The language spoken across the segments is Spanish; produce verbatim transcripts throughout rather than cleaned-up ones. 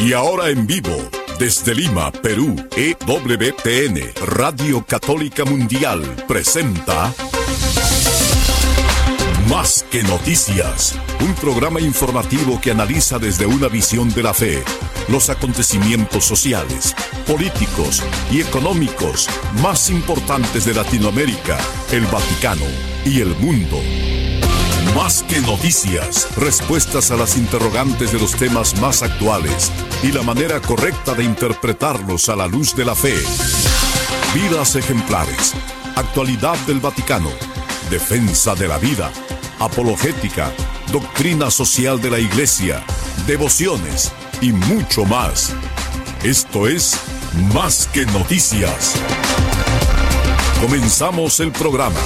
Y ahora en vivo, desde Lima, Perú, E W T N, Radio Católica Mundial, presenta Más que Noticias, un programa informativo que analiza desde una visión de la fe los acontecimientos sociales, políticos y económicos más importantes de Latinoamérica, el Vaticano y el mundo. Más que noticias, respuestas a las interrogantes de los temas más actuales y la manera correcta de interpretarlos a la luz de la fe. Vidas ejemplares, actualidad del Vaticano, defensa de la vida, apologética, doctrina social de la Iglesia, devociones y mucho más. Esto es Más que Noticias. Comenzamos el programa.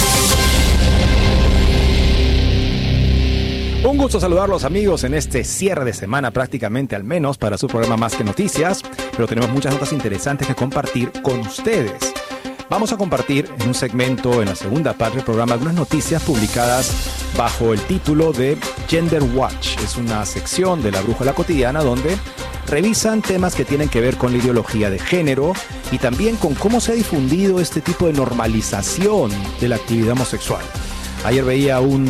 Un gusto saludarlos, amigos, en este cierre de semana, prácticamente al menos, para su programa Más que Noticias, pero tenemos muchas notas interesantes que compartir con ustedes. Vamos a compartir en un segmento, en la segunda parte del programa, algunas noticias publicadas bajo el título de Gender Watch. Es una sección de la Brújula Cotidiana donde revisan temas que tienen que ver con la ideología de género y también con cómo se ha difundido este tipo de normalización de la actividad homosexual. Ayer veía un...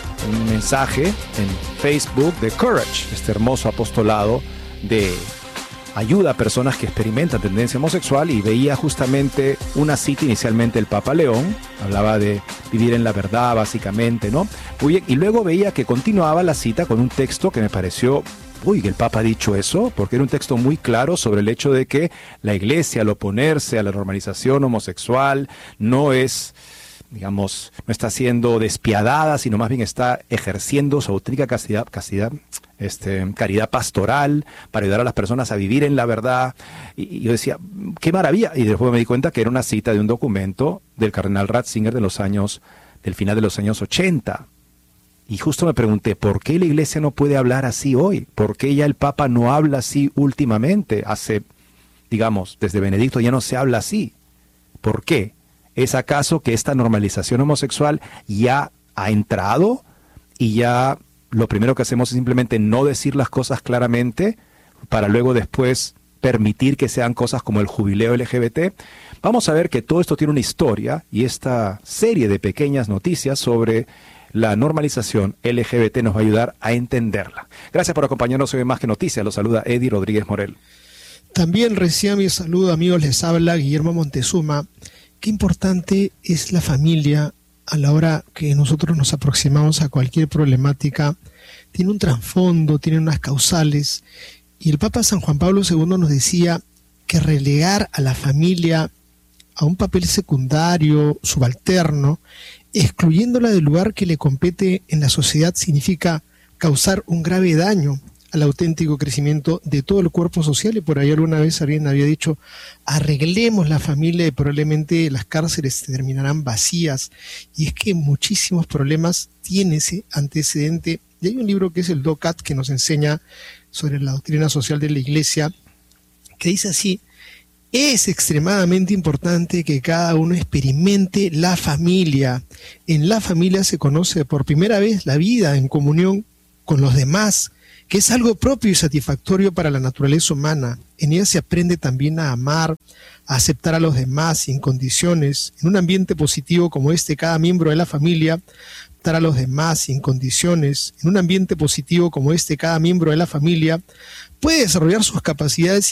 un mensaje en Facebook de Courage, este hermoso apostolado de ayuda a personas que experimentan tendencia homosexual, y veía justamente una cita inicialmente del Papa León, hablaba de vivir en la verdad básicamente, ¿no? Muy bien, y luego veía que continuaba la cita con un texto que me pareció, uy, que el Papa ha dicho eso, porque era un texto muy claro sobre el hecho de que la Iglesia, al oponerse a la normalización homosexual, no es... digamos, no está siendo despiadada, sino más bien está ejerciendo su auténtica castidad, castidad, este, caridad pastoral para ayudar a las personas a vivir en la verdad. Y, y yo decía, qué maravilla. Y después me di cuenta que era una cita de un documento del cardenal Ratzinger de los años, del final de los años ochenta. Y justo me pregunté, ¿por qué la Iglesia no puede hablar así hoy? ¿Por qué ya el Papa no habla así últimamente? Hace, digamos, desde Benedicto ya no se habla así. ¿Por qué? ¿Es acaso que esta normalización homosexual ya ha entrado y ya lo primero que hacemos es simplemente no decir las cosas claramente para luego después permitir que sean cosas como el jubileo L G B T? Vamos a ver que todo esto tiene una historia, y esta serie de pequeñas noticias sobre la normalización L G B T nos va a ayudar a entenderla. Gracias por acompañarnos hoy en Más que Noticias. Los saluda Eddie Rodríguez Morel. También reciba mi saludo, amigos. Les habla Guillermo Montezuma. Qué importante es la familia a la hora que nosotros nos aproximamos a cualquier problemática. Tiene un trasfondo, tiene unas causales. Y el Papa San Juan Pablo segundo nos decía que relegar a la familia a un papel secundario, subalterno, excluyéndola del lugar que le compete en la sociedad, significa causar un grave daño al auténtico crecimiento de todo el cuerpo social. Y por ahí alguna vez alguien había dicho, arreglemos la familia y probablemente las cárceles terminarán vacías. Y es que muchísimos problemas tienen ese antecedente. Y hay un libro que es el DOCAT, que nos enseña sobre la doctrina social de la Iglesia, que dice así: es extremadamente importante que cada uno experimente la familia. En la familia se conoce por primera vez la vida en comunión con los demás, que es algo propio y satisfactorio para la naturaleza humana. En ella se aprende también a amar, a aceptar a los demás sin condiciones. En un ambiente positivo como este, cada miembro de la familia, aceptar a los demás sin condiciones. En un ambiente positivo como este, cada miembro de la familia puede desarrollar sus capacidades